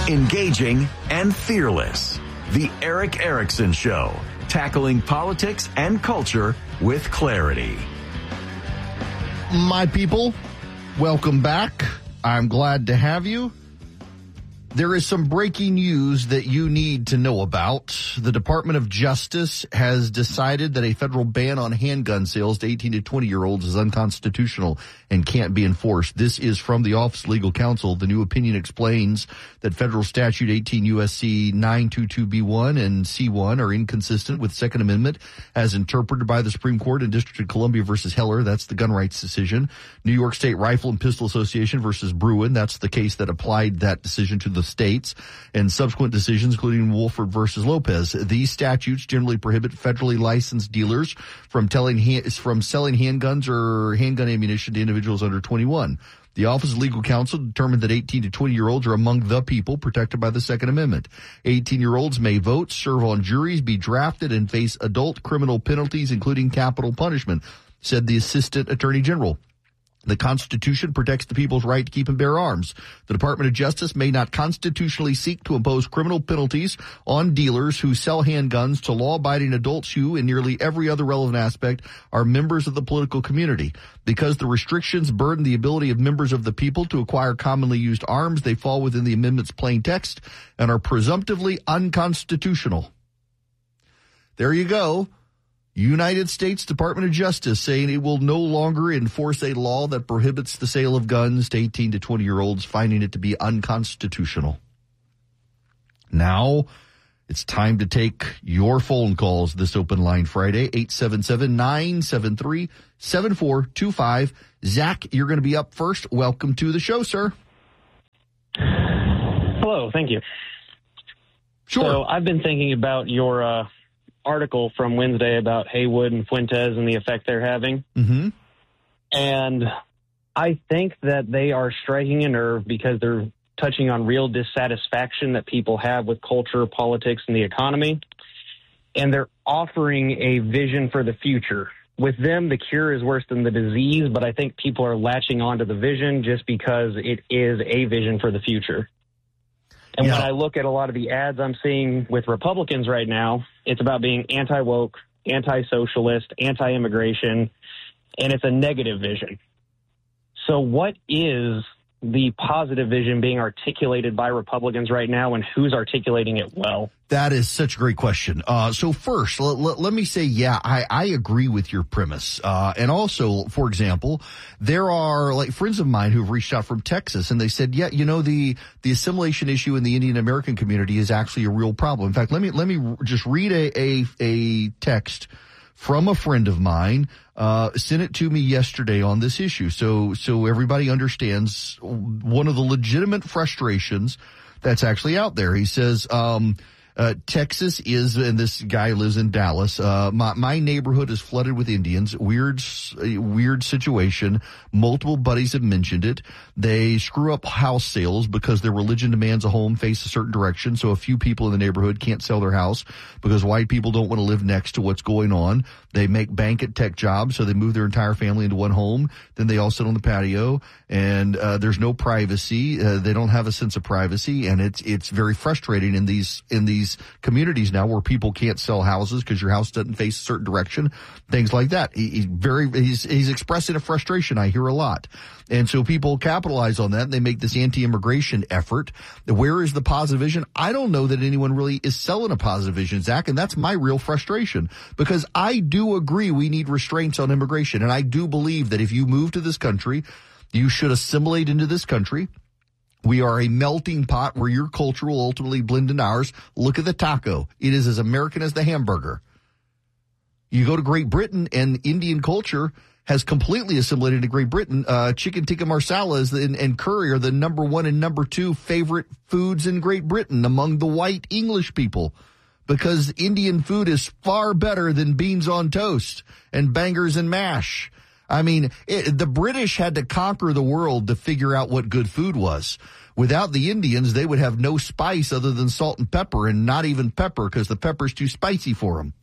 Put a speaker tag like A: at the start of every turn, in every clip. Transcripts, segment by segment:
A: Engaging and fearless. The Erick Erickson Show. Tackling politics and culture with clarity.
B: My people, welcome back. I'm glad to have you. There is some breaking news that you need to know about. The Department of Justice has decided that a federal ban on handgun sales to 18 to 20-year-olds is unconstitutional and can't be enforced. This is from the Office of Legal Counsel. The new opinion explains that federal statute 18 U.S.C. 922B1 and C1 are inconsistent with Second Amendment as interpreted by the Supreme Court in District of Columbia versus Heller. That's the gun rights decision. New York State Rifle and Pistol Association versus Bruin. That's the case that applied that decision to the states, and subsequent decisions, including Wolford versus Lopez. These statutes generally prohibit federally licensed dealers from selling handguns or handgun ammunition to individuals under 21. The Office of Legal Counsel determined that 18 to 20-year-olds are among the people protected by the Second Amendment. 18-year-olds may vote, serve on juries, be drafted, and face adult criminal penalties, including capital punishment, said the Assistant Attorney General. The Constitution protects the people's right to keep and bear arms. The Department of Justice may not constitutionally seek to impose criminal penalties on dealers who sell handguns to law-abiding adults who, in nearly every other relevant aspect, are members of the political community. Because the restrictions burden the ability of members of the people to acquire commonly used arms, they fall within the amendment's plain text and are presumptively unconstitutional. There you go. United States Department of Justice saying it will no longer enforce a law that prohibits the sale of guns to 18 to 20-year-olds, finding it to be unconstitutional. Now, it's time to take your phone calls this Open Line Friday, 877-973-7425. Zach, you're going to be up first. Welcome to the show, sir.
C: Hello, thank you.
B: Sure.
C: So I've been thinking about your article from Wednesday about Haywood and Fuentes and the effect they're having.
B: Mm-hmm.
C: And I think that they are striking a nerve because they're touching on real dissatisfaction that people have with culture, politics, and the economy. And they're offering a vision for the future. With them, the cure is worse than the disease, but I think people are latching onto the vision just because it is a vision for the future. And when I look at a lot of the ads I'm seeing with Republicans right now, it's about being anti-woke, anti-socialist, anti-immigration, and it's a negative vision. So what is the positive vision being articulated by Republicans right now, and who's articulating it well?
B: That is such a great question. So first, let me say, I agree with your premise. And also, for example, there are like friends of mine who've reached out from Texas and they said, the assimilation issue in the Indian American community is actually a real problem. In fact, let me just read a text from a friend of mine, sent it to me yesterday on this issue. So everybody understands one of the legitimate frustrations that's actually out there. He says, Texas is, and this guy lives in Dallas. My neighborhood is flooded with Indians. Weird situation. Multiple buddies have mentioned it. They screw up house sales because their religion demands a home face a certain direction. So a few people in the neighborhood can't sell their house because white people don't want to live next to what's going on. They make bank at tech jobs, so they move their entire family into one home. Then they all sit on the patio, and there's no privacy. They don't have a sense of privacy, and it's very frustrating in these communities now where people can't sell houses because your house doesn't face a certain direction, things like that. He's expressing a frustration I hear a lot. And so people capitalize on that and they make this anti-immigration effort. Where is the positive vision? I don't know that anyone really is selling a positive vision, Zach, and that's my real frustration because I do agree we need restraints on immigration. And I do believe that if you move to this country, you should assimilate into this country. We are a melting pot where your culture will ultimately blend into ours. Look at the taco. It is as American as the hamburger. You go to Great Britain and Indian culture has completely assimilated to Great Britain. Chicken tikka marsala and curry are the number one and number two favorite foods in Great Britain among the white English people because Indian food is far better than beans on toast and bangers and mash. I mean, the British had to conquer the world to figure out what good food was. Without the Indians, they would have no spice other than salt and pepper, and not even pepper because the pepper's too spicy for them.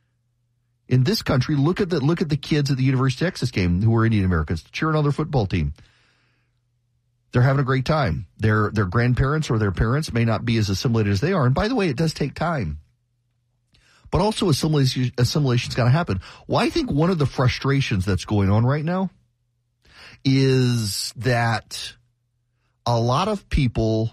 B: In this country, look at the kids at the University of Texas game who are Indian Americans cheering on their football team. They're having a great time. Their grandparents or their parents may not be as assimilated as they are. And by the way, it does take time. But also assimilation's got to happen. Well, I think one of the frustrations that's going on right now is that a lot of people,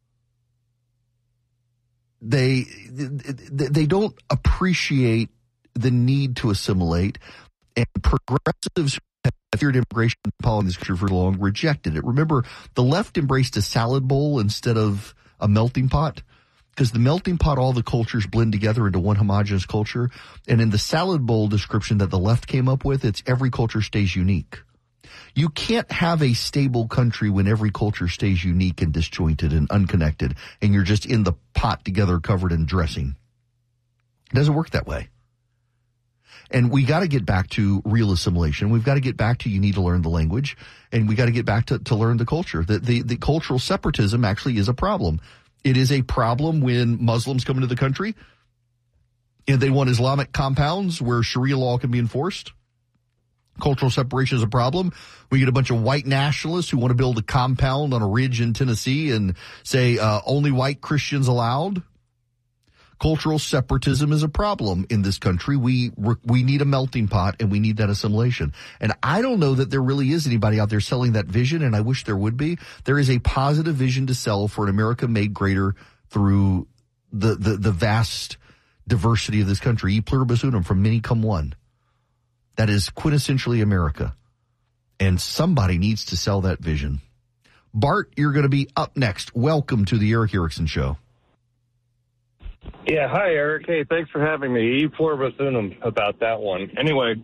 B: they don't appreciate the need to assimilate, and progressives who have feared immigration policy in this country for long rejected it. Remember, the left embraced a salad bowl instead of a melting pot, because the melting pot, all the cultures blend together into one homogeneous culture. And in the salad bowl description that the left came up with, it's every culture stays unique. You can't have a stable country when every culture stays unique and disjointed and unconnected, and you're just in the pot together covered in dressing. It doesn't work that way. And we got to get back to real assimilation. We've got to get back to you need to learn the language, and we got to get back to learn the culture. The cultural separatism actually is a problem. It is a problem when Muslims come into the country and they want Islamic compounds where Sharia law can be enforced. Cultural separation is a problem. We get a bunch of white nationalists who want to build a compound on a ridge in Tennessee and say only white Christians allowed. Cultural separatism is a problem in this country. We need a melting pot, and we need that assimilation. And I don't know that there really is anybody out there selling that vision, and I wish there would be. There is a positive vision to sell for an America made greater through the vast diversity of this country. E pluribus unum, from many come one. That is quintessentially America. And somebody needs to sell that vision. Bart, you're going to be up next. Welcome to the Eric Erickson Show.
D: Yeah, hi, Eric. Hey, thanks for having me. E pluribus unum about that one. Anyway,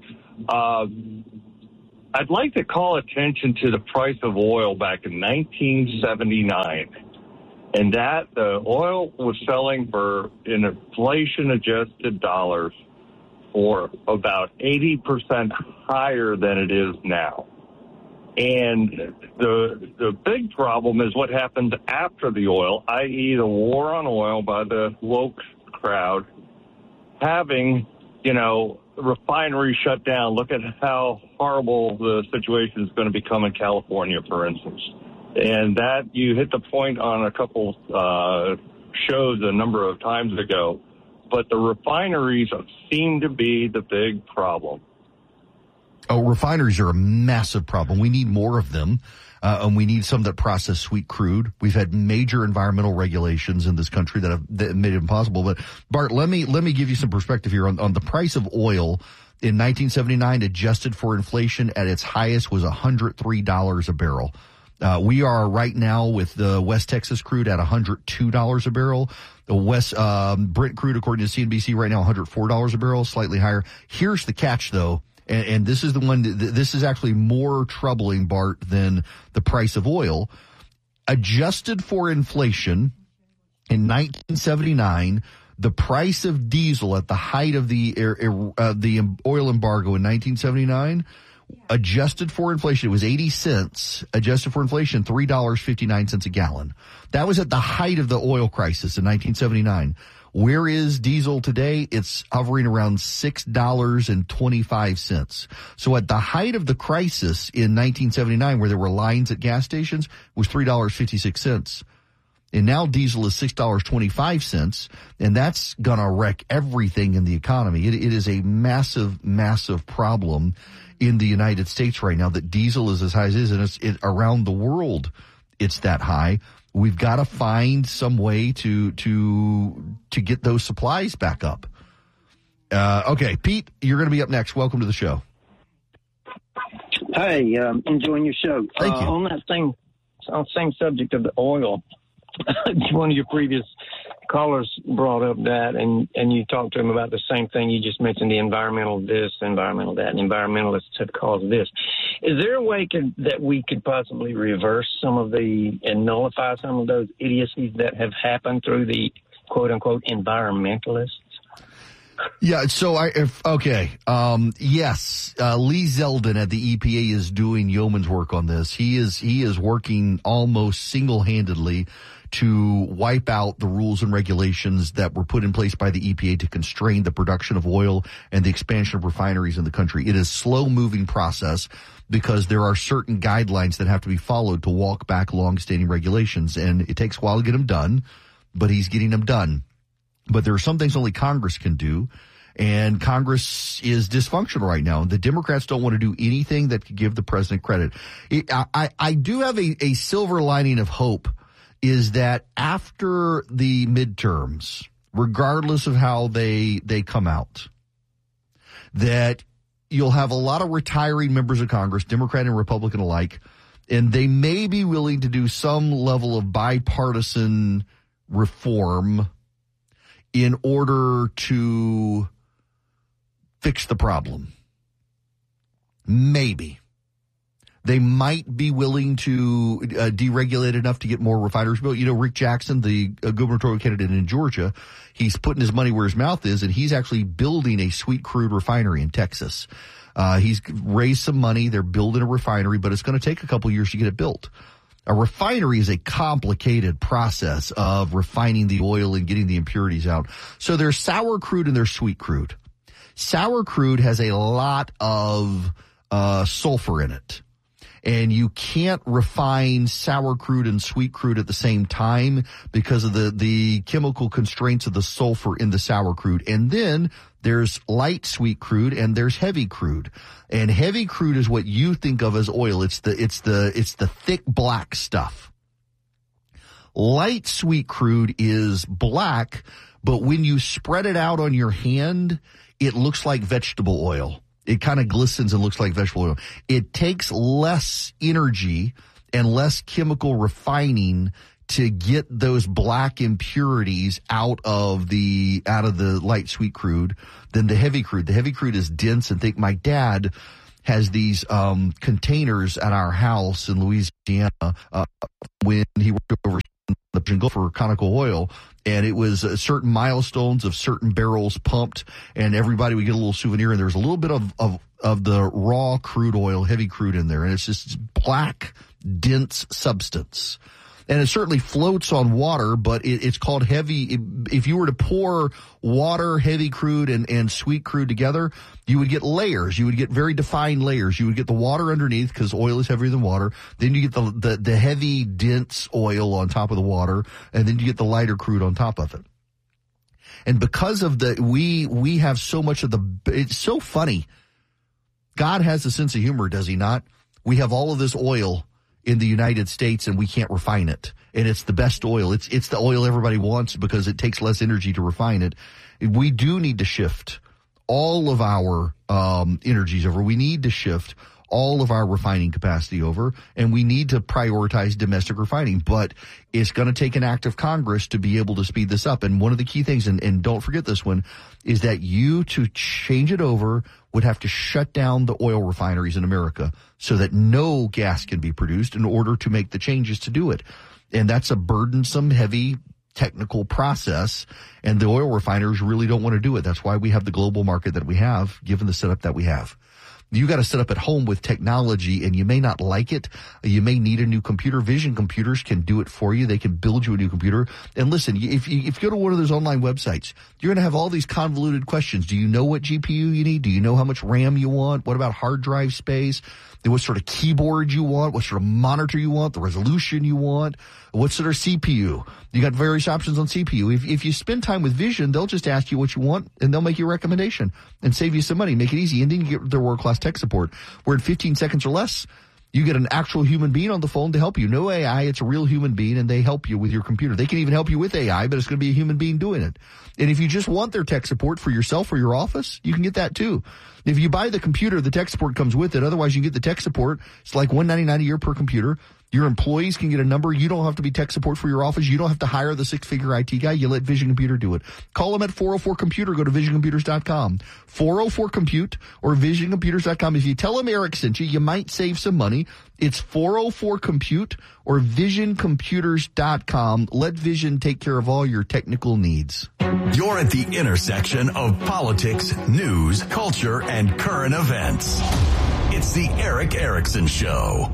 D: I'd like to call attention to the price of oil back in 1979. And that the oil was selling for, in inflation-adjusted dollars, for about 80% higher than it is now. And the big problem is what happened after the oil, i.e. the war on oil by the woke crowd, having, refineries shut down. Look at how horrible the situation is going to become in California, for instance. And that, you hit the point on a couple shows a number of times ago. But the refineries seem to be the big problem.
B: Oh, refineries are a massive problem. We need more of them, and we need some that process sweet crude. We've had major environmental regulations in this country that have made it impossible. But Bart, let me give you some perspective here on the price of oil. In 1979, adjusted for inflation, at its highest was $103 a barrel. We are right now with the West Texas crude at $102 a barrel. The West Brent crude, according to CNBC, right now $104 a barrel, slightly higher. Here's the catch, though, and this is the one. This is actually more troubling, Bart, than the price of oil. Adjusted for inflation, in 1979, the price of diesel at the height of the oil embargo in 1979. Adjusted for inflation, it was 80 cents. Adjusted for inflation, $3.59 a gallon. That was at the height of the oil crisis in 1979. Where is diesel today? It's hovering around $6.25. So at the height of the crisis in 1979, where there were lines at gas stations, was $3.56. And now diesel is $6.25, and that's gonna wreck everything in the economy. It is a massive, massive problem in the United States right now that diesel is as high as it is, and it's around the world it's that high. We've got to find some way to get those supplies back up. Okay, Pete, you're going to be up next. Welcome to the show.
E: Hey, enjoying your show.
B: Thank you.
E: On that same subject of the oil, one of your previous callers brought up that, and you talked to him about the same thing you just mentioned, the environmental this, environmental that, and environmentalists have caused this. Is there a way that we could possibly reverse and nullify some of those idiocies that have happened through the quote-unquote environmentalists?
B: Yeah, so yes, Lee Zeldin at the EPA is doing yeoman's work on this. He is working almost single-handedly to wipe out the rules and regulations that were put in place by the EPA to constrain the production of oil and the expansion of refineries in the country. It is a slow-moving process because there are certain guidelines that have to be followed to walk back long-standing regulations, and it takes a while to get them done, but he's getting them done. But there are some things only Congress can do, and Congress is dysfunctional right now. The Democrats don't want to do anything that could give the president credit. I do have a silver lining of hope, is that after the midterms, regardless of how they come out, that you'll have a lot of retiring members of Congress, Democrat and Republican alike, and they may be willing to do some level of bipartisan reform in order to fix the problem. Maybe. They might be willing to deregulate enough to get more refineries built. You know, Rick Jackson, the gubernatorial candidate in Georgia, he's putting his money where his mouth is, and he's actually building a sweet crude refinery in Texas. He's raised some money. They're building a refinery, but it's going to take a couple years to get it built. A refinery is a complicated process of refining the oil and getting the impurities out. So there's sour crude and there's sweet crude. Sour crude has a lot of sulfur in it. And you can't refine sour crude and sweet crude at the same time because of the chemical constraints of the sulfur in the sour crude. And then there's light sweet crude and there's heavy crude. And heavy crude is what you think of as oil. It's the thick black stuff. Light sweet crude is black, but when you spread it out on your hand, it looks like vegetable oil. It kind of glistens and looks like vegetable oil. It takes less energy and less chemical refining to get those black impurities out of the light sweet crude than the heavy crude. The heavy crude is dense and thick. My dad has these containers at our house in Louisiana when he worked over the Persian Gulf for Conoco Oil, and it was certain milestones of certain barrels pumped, and everybody would get a little souvenir, and there's a little bit of the raw crude oil, heavy crude in there, and it's just black, dense substance. And it certainly floats on water, but it's called heavy. If you were to pour water, heavy crude, and sweet crude together, you would get layers. You would get very defined layers. You would get the water underneath because oil is heavier than water. Then you get the heavy, dense oil on top of the water, and then you get the lighter crude on top of it. And because of we have so much of it's so funny. God has a sense of humor, does he not? We have all of this oil in the United States, and we can't refine it. And it's the best oil. It's the oil everybody wants because it takes less energy to refine it. We do need to shift all of our energies over. We need to shift all of our refining capacity over, and we need to prioritize domestic refining. But it's going to take an act of Congress to be able to speed this up. And one of the key things, and don't forget this one, is that you to change it over would have to shut down the oil refineries in America so that no gas can be produced in order to make the changes to do it. And that's a burdensome, heavy technical process, and the oil refiners really don't want to do it. That's why we have the global market that we have, given the setup that we have. You got to set up at home with technology, and you may not like it. You may need a new computer. Vision computers can do it for you. They can build you a new computer. And listen, if you go to one of those online websites, you're going to have all these convoluted questions. Do you know what GPU you need? Do you know how much RAM you want? What about hard drive space? What sort of keyboard you want? What sort of monitor you want? The resolution you want? What sort of CPU? You got various options on CPU. If you spend time with Vision, they'll just ask you what you want, and they'll make you a recommendation and save you some money, make it easy. And then you get their world-class tech support, where in 15 seconds or less, you get an actual human being on the phone to help you. No AI, it's a real human being, and they help you with your computer. They can even help you with AI, but it's going to be a human being doing it. And if you just want their tech support for yourself or your office, you can get that too. If you buy the computer, the tech support comes with it. Otherwise, you can get the tech support. It's like $199 a year per computer. Your employees can get a number. You don't have to be tech support for your office. You don't have to hire the six-figure IT guy. You let Vision Computer do it. Call them at 404-COMPUTER. Go to visioncomputers.com. 404-COMPUTE or visioncomputers.com. If you tell them Eric sent you, you might save some money. It's 404-COMPUTE or visioncomputers.com. Let Vision take care of all your technical needs.
A: You're at the intersection of politics, news, culture, and current events. It's the Eric Erickson Show.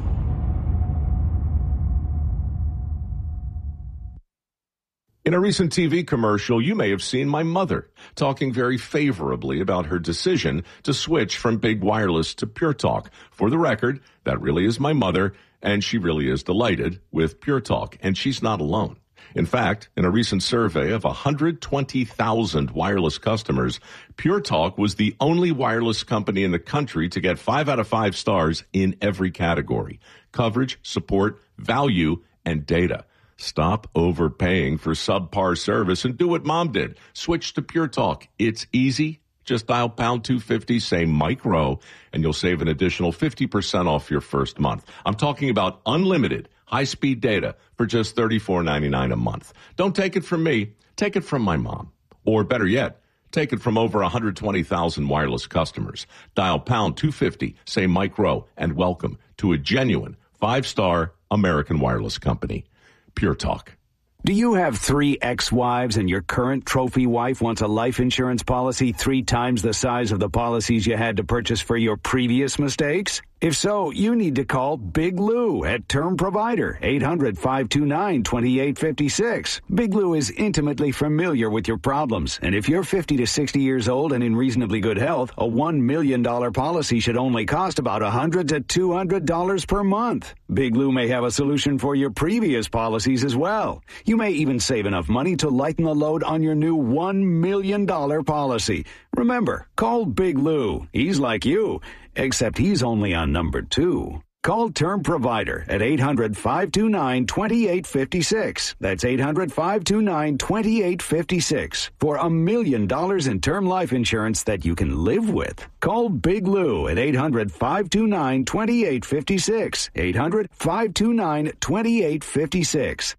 F: In a recent TV commercial, you may have seen my mother talking very favorably about her decision to switch from Big Wireless to Pure Talk. For the record, that really is my mother, and she really is delighted with Pure Talk, and she's not alone. In fact, in a recent survey of 120,000 wireless customers, Pure Talk was the only wireless company in the country to get 5 out of 5 stars in every category: coverage, support, value, and data. Stop overpaying for subpar service and do what Mom did. Switch to Pure Talk. It's easy. Just dial pound 250, say Mike Rowe, and you'll save an additional 50% off your first month. I'm talking about unlimited high-speed data for just $34.99 a month. Don't take it from me. Take it from my mom. Or better yet, take it from over 120,000 wireless customers. Dial pound 250, say Mike Rowe, and welcome to a genuine 5-star American wireless company. Pure Talk.
G: Do you have 3 ex-wives and your current trophy wife wants a life insurance policy 3 times the size of the policies you had to purchase for your previous mistakes? If so, you need to call Big Lou at Term Provider, 800-529-2856. Big Lou is intimately familiar with your problems, and if you're 50 to 60 years old and in reasonably good health, a $1 million policy should only cost about $100 to $200 per month. Big Lou may have a solution for your previous policies as well. You may even save enough money to lighten the load on your new $1 million policy. Remember, call Big Lou. He's like you, except he's only on number 2. Call Term Provider at 800-529-2856. That's 800-529-2856 for $1 million in term life insurance that you can live with. Call Big Lou at 800-529-2856. 800-529-2856.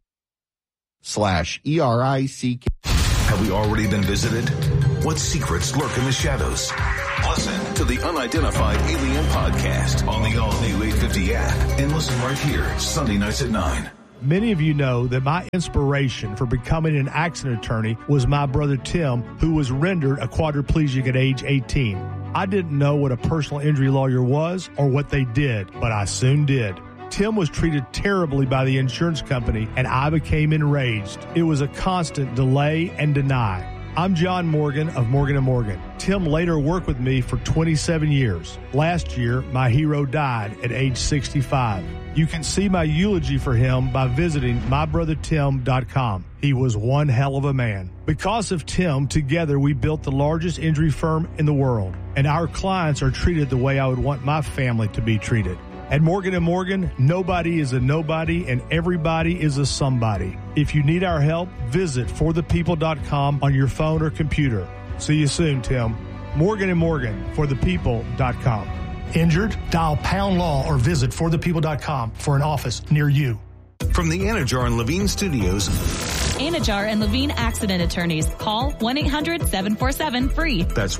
B: /ERICK.
H: Have we already been visited? What secrets lurk in the shadows? Listen to the Unidentified Alien Podcast on the all-new 850 app and listen right here, Sunday nights at 9.
I: Many of you know that my inspiration for becoming an accident attorney was my brother Tim, who was rendered a quadriplegic at age 18. I didn't know what a personal injury lawyer was or what they did, but I soon did. Tim was treated terribly by the insurance company, and I became enraged. It was a constant delay and deny. I'm John Morgan of Morgan & Morgan. Tim later worked with me for 27 years. Last year, my hero died at age 65. You can see my eulogy for him by visiting mybrothertim.com. He was one hell of a man. Because of Tim, together we built the largest injury firm in the world, and our clients are treated the way I would want my family to be treated. At Morgan & Morgan, nobody is a nobody and everybody is a somebody. If you need our help, visit forthepeople.com on your phone or computer. See you soon, Tim. Morgan & Morgan, forthepeople.com. Injured? Dial pound law or visit forthepeople.com for an office near you.
H: From the Anajar and Levine Studios.
J: Anajar and Levine Accident Attorneys. Call 1-800-747-FREE.
H: That's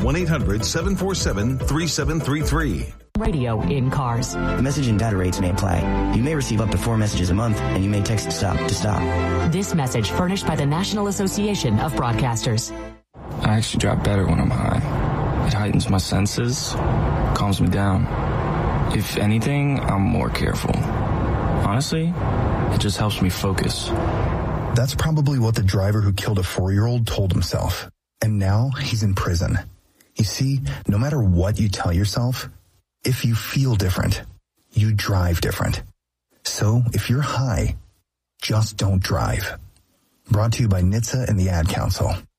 H: 1-800-747-3733.
K: Radio in cars.
L: The message and data rates may apply. You may receive up to 4 messages a month, and you may text stop to stop.
K: This message furnished by the National Association of Broadcasters.
M: I actually drive better when I'm high. It heightens my senses, calms me down. If anything, I'm more careful. Honestly, it just helps me focus.
N: That's probably what the driver who killed a 4-year-old told himself. And now he's in prison. You see, no matter what you tell yourself, if you feel different, you drive different. So if you're high, just don't drive. Brought to you by NHTSA and the Ad Council.